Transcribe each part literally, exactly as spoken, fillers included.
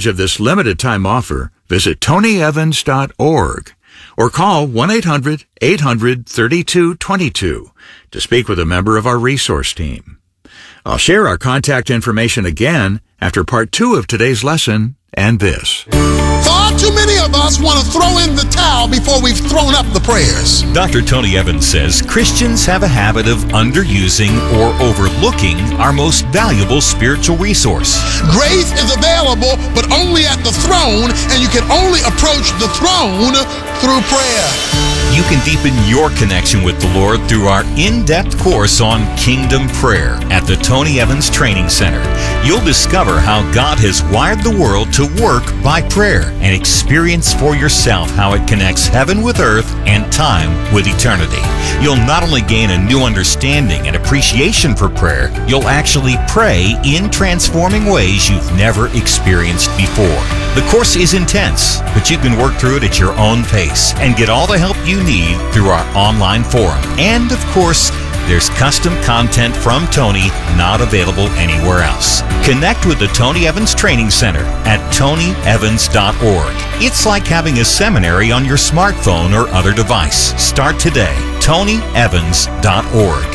advantage of this limited time offer, visit tony evans dot org or call one eight hundred eight hundred thirty-two twenty-two to speak with a member of our resource team. I'll share our contact information again after part two of today's lesson and this. Far too many of us want to throw in the towel before we've thrown up the prayers. Doctor Tony Evans says Christians have a habit of underusing or overlooking our most valuable spiritual resource. Grace is available, but only at the throne, and you can only approach the throne through prayer. You can deepen your connection with the Lord through our in-depth course on Kingdom Prayer at the Tony Evans Training Center. You'll discover how God has wired the world to work by prayer and experience for yourself how it connects heaven with earth and time with eternity. You'll not only gain a new understanding and appreciation for prayer, you'll actually pray in transforming ways you've never experienced before. The course is intense, but you can work through it at your own pace and get all the help you need through our online forum. And of course, there's custom content from Tony not available anywhere else. Connect with the Tony Evans Training Center at tony evans dot org. It's like having a seminary on your smartphone or other device. Start today. tony evans dot org.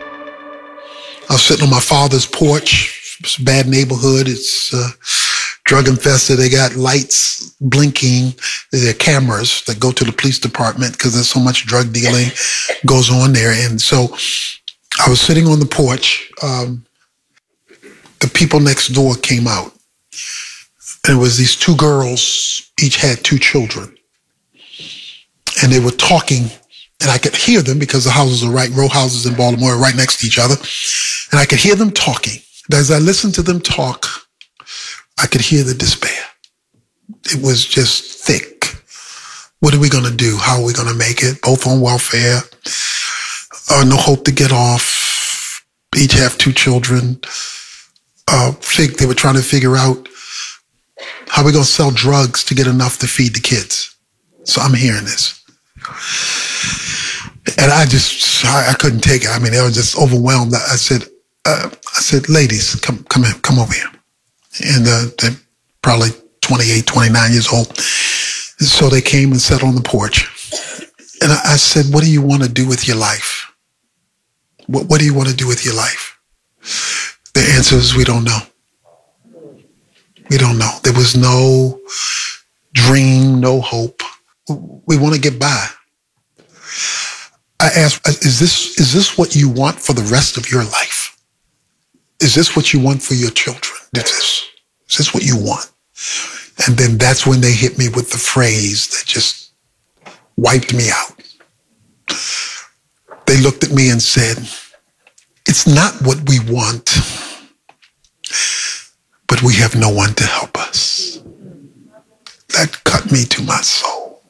I was sitting on my father's porch. It's a bad neighborhood. It's uh, drug infested. They got lights blinking. There are cameras that go to the police department because there's so much drug dealing goes on there. And so I was sitting on the porch. Um, the people next door came out. And it was these two girls, each had two children. And they were talking, and I could hear them because the houses are right, row houses in Baltimore are right next to each other. And I could hear them talking. And as I listened to them talk, I could hear the despair. It was just thick. What are we going to do? How are we going to make it? Both on welfare. Uh, no hope to get off. Each have two children. Uh, think they were trying to figure out how we going to sell drugs to get enough to feed the kids. So I'm hearing this. And I just, I, I couldn't take it. I mean, I was just overwhelmed. I said, uh, I said, ladies, come, come here, come over here. And uh, they're probably twenty-eight, twenty-nine years old. And so they came and sat on the porch. And I, I said, what do you want to do with your life? What, what do you want to do with your life? The answer is, we don't know. We don't know. There was no dream, no hope. We want to get by. I asked, is this, is this what you want for the rest of your life? Is this what you want for your children? Is this, is this what you want? And then that's when they hit me with the phrase that just wiped me out. They looked at me and said, it's not what we want, but we have no one to help us. That cut me to my soul.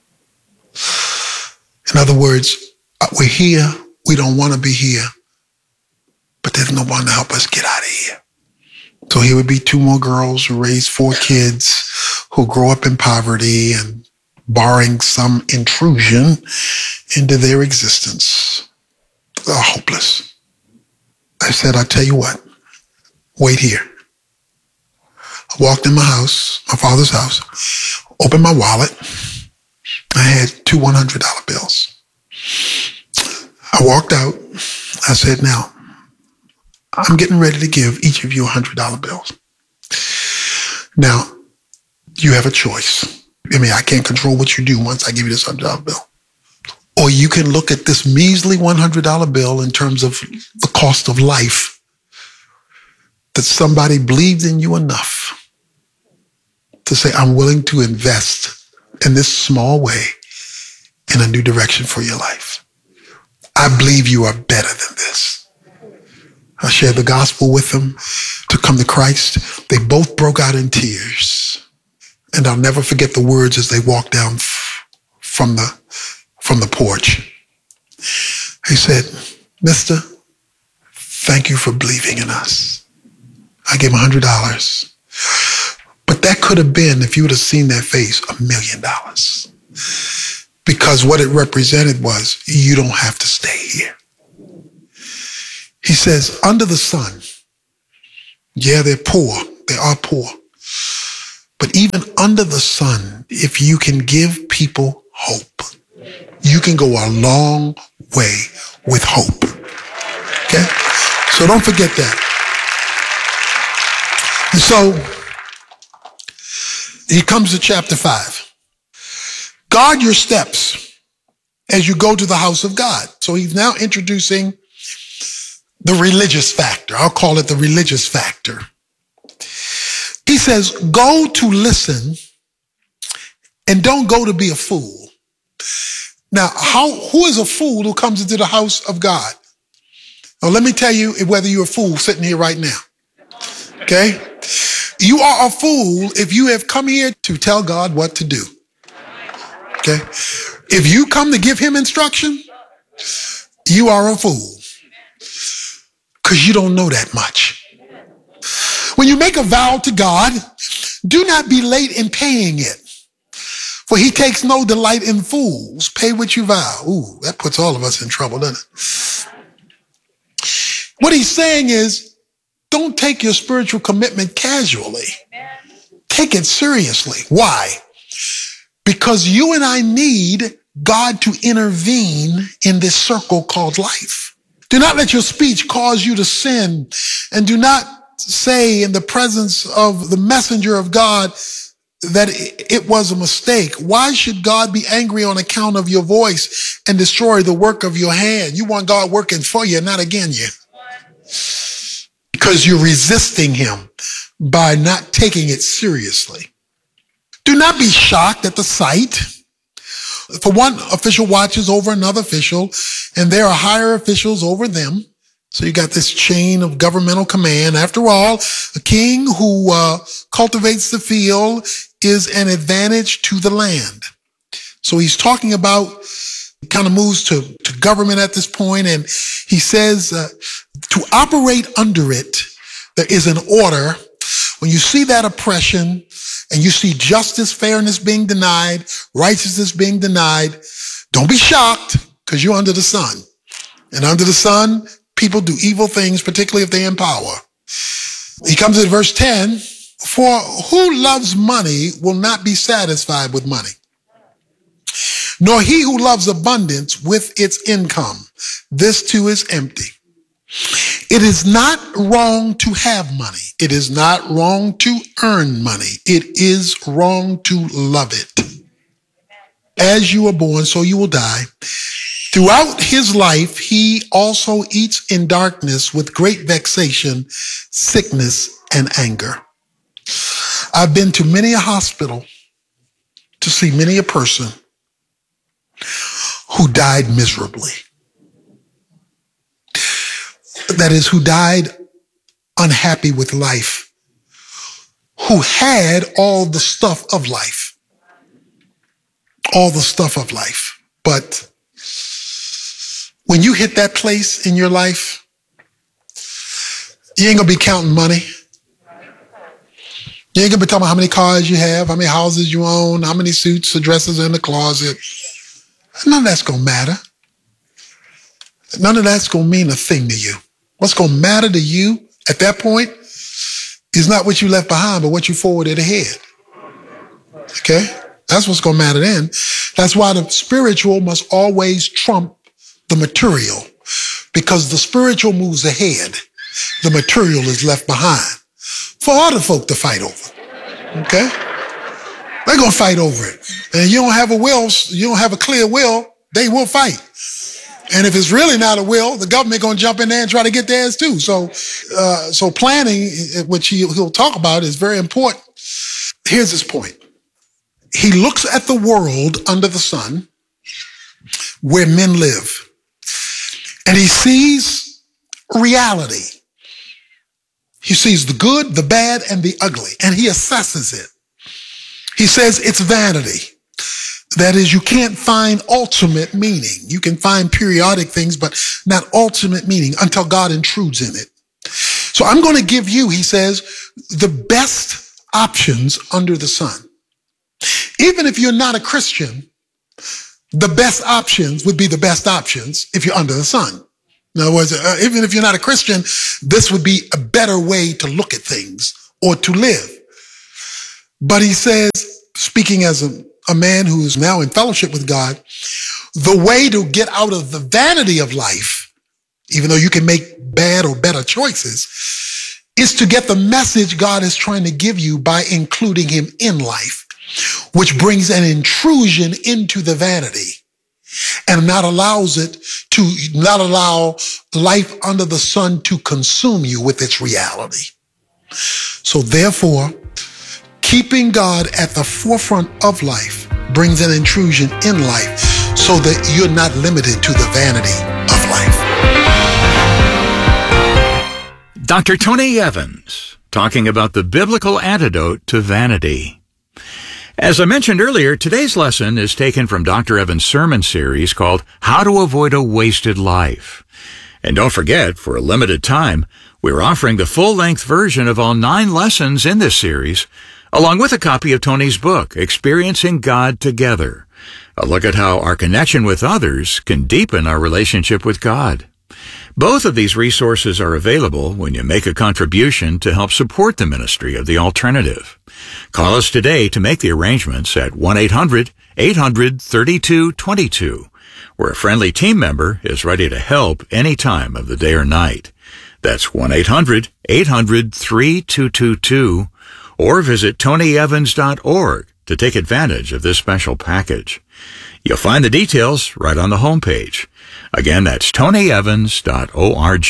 In other words, we're here, we don't want to be here, but there's no one to help us get out of here. So here would be two more girls who raise four kids who grow up in poverty and barring some intrusion into their existence. They're hopeless. I said, I tell you what, wait here. I walked in my house, my father's house, opened my wallet. I had two one hundred dollar bills. I walked out. I said, now, I'm getting ready to give each of you one hundred dollar bills. Now, you have a choice. I mean, I can't control what you do once I give you this one hundred dollar bill. Or you can look at this measly one hundred dollar bill in terms of the cost of life, that somebody believed in you enough to say, I'm willing to invest in this small way in a new direction for your life. I believe you are better than this. I shared the gospel with them to come to Christ. They both broke out in tears. And I'll never forget the words as they walked down f- from the from the porch. He said, Mister, thank you for believing in us. I gave him one hundred dollars. But that could have been, if you would have seen their face, a million dollars. Because what it represented was, you don't have to stay here. He says, under the sun, yeah, they're poor. They are poor. But even under the sun, if you can give people hope, you can go a long way with hope. Okay? So don't forget that. And so he comes to chapter five. Guard your steps as you go to the house of God. So he's now introducing the religious factor. I'll call it the religious factor. He says, go to listen and don't go to be a fool. Now, how, who is a fool who comes into the house of God? Now, let me tell you whether you're a fool sitting here right now. Okay? You are a fool if you have come here to tell God what to do. Okay? If you come to give him instruction, you are a fool because you don't know that much. When you make a vow to God, do not be late in paying it, for he takes no delight in fools. Pay what you vow. Ooh, that puts all of us in trouble, doesn't it? What he's saying is, don't take your spiritual commitment casually. Take it seriously. Why? Because you and I need God to intervene in this circle called life. Do not let your speech cause you to sin, and do not say in the presence of the messenger of God that it was a mistake. Why should God be angry on account of your voice and destroy the work of your hand? You want God working for you, not against you. Because you're resisting him by not taking it seriously. Do not be shocked at the sight. For one official watches over another official, and there are higher officials over them. So you got this chain of governmental command. After all, a king who uh, cultivates the field is an advantage to the land. So he's talking about, he kind of moves to, to government at this point, and he says uh, to operate under it, there is an order. When you see that oppression and you see justice, fairness being denied, righteousness being denied, don't be shocked because you're under the sun. And under the sun, people do evil things, particularly if they're in power. He comes to verse ten, for who loves money will not be satisfied with money, nor he who loves abundance with its income. This too is empty. It is not wrong to have money. It is not wrong to earn money. It is wrong to love it. As you are born, so you will die. Throughout his life, he also eats in darkness with great vexation, sickness, and anger. I've been to many a hospital to see many a person who died miserably. That is, who died unhappy with life, who had all the stuff of life, all the stuff of life. But when you hit that place in your life, you ain't gonna be counting money. You ain't gonna be talking about how many cars you have, how many houses you own, how many suits or dresses are in the closet. None of that's gonna matter. None of that's gonna mean a thing to you. What's gonna matter to you at that point is not what you left behind, but what you forwarded ahead. Okay? That's what's gonna matter then. That's why the spiritual must always trump the material, because the spiritual moves ahead. The material is left behind for other folk to fight over. Okay? They're gonna fight over it. And you don't have a will, you don't have a clear will, they will fight. And if it's really not a will, the government gonna jump in there and try to get theirs too. So, uh, so planning, which he, he'll talk about, is very important. Here's his point. He looks at the world under the sun where men live, and he sees reality. He sees the good, the bad, and the ugly, and he assesses it. He says it's vanity. That is, you can't find ultimate meaning. You can find periodic things, but not ultimate meaning until God intrudes in it. So I'm going to give you, he says, the best options under the sun. Even if you're not a Christian, the best options would be the best options if you're under the sun. In other words, uh, even if you're not a Christian, this would be a better way to look at things or to live. But he says, speaking as a, a man who is now in fellowship with God, the way to get out of the vanity of life, even though you can make bad or better choices, is to get the message God is trying to give you by including him in life, which brings an intrusion into the vanity and not allows it to, not allow life under the sun to consume you with its reality. So therefore, keeping God at the forefront of life brings an intrusion in life so that you're not limited to the vanity of life. Doctor Tony Evans, talking about the biblical antidote to vanity. As I mentioned earlier, today's lesson is taken from Doctor Evans' sermon series called How to Avoid a Wasted Life. And don't forget, for a limited time, we're offering the full-length version of all nine lessons in this series, along with a copy of Tony's book, Experiencing God Together, a look at how our connection with others can deepen our relationship with God. Both of these resources are available when you make a contribution to help support the ministry of The Alternative. Call us today to make the arrangements at one eight hundred eight hundred thirty-two twenty-two, where a friendly team member is ready to help any time of the day or night. That's one eight hundred eight hundred thirty-two twenty-two, or visit tony evans dot org to take advantage of this special package. You'll find the details right on the homepage. Again, that's tony evans dot org.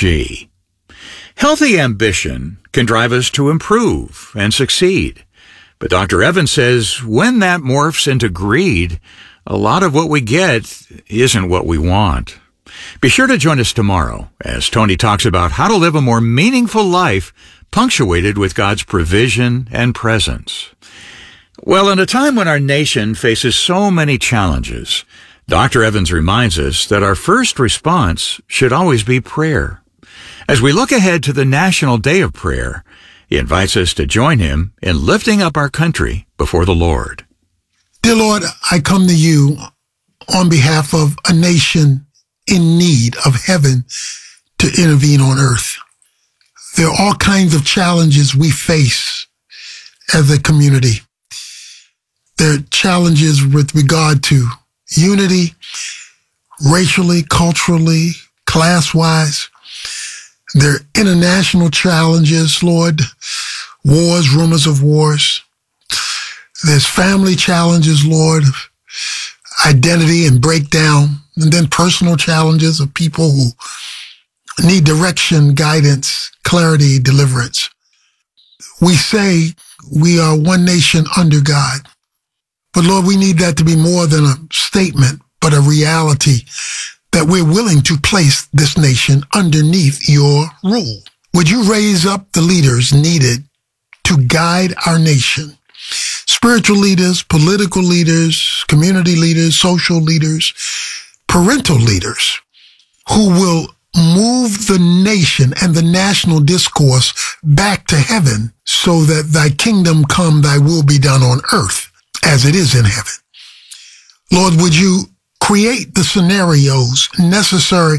Healthy ambition can drive us to improve and succeed. But Doctor Evans says when that morphs into greed, a lot of what we get isn't what we want. Be sure to join us tomorrow as Tony talks about how to live a more meaningful life punctuated with God's provision and presence. Well, in a time when our nation faces so many challenges, Doctor Evans reminds us that our first response should always be prayer. As we look ahead to the National Day of Prayer, he invites us to join him in lifting up our country before the Lord. Dear Lord, I come to you on behalf of a nation in need of heaven to intervene on earth. There are all kinds of challenges we face as a community. There are challenges with regard to unity, racially, culturally, class-wise. There are international challenges, Lord, wars, rumors of wars. There's family challenges, Lord, identity and breakdown, and then personal challenges of people who need direction, guidance, clarity, deliverance. We say we are one nation under God. But Lord, we need that to be more than a statement, but a reality that we're willing to place this nation underneath your rule. Would you raise up the leaders needed to guide our nation? Spiritual leaders, political leaders, community leaders, social leaders, parental leaders who will move the nation and the national discourse back to heaven so that thy kingdom come, thy will be done on earth as it is in heaven. Lord, would you create the scenarios necessary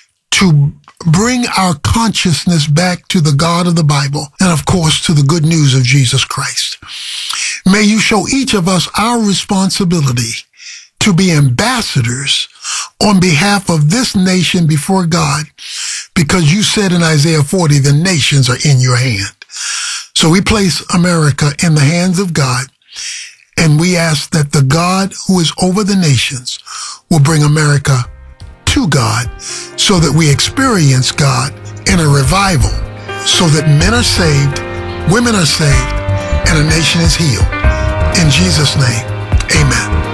to bring our consciousness back to the God of the Bible and, of course, to the good news of Jesus Christ. May you show each of us our responsibility to be ambassadors on behalf of this nation before God, because you said in Isaiah forty, the nations are in your hand. So we place America in the hands of God, and we ask that the God who is over the nations will bring America to God so that we experience God in a revival, so that men are saved, women are saved, and a nation is healed. In Jesus' name, amen.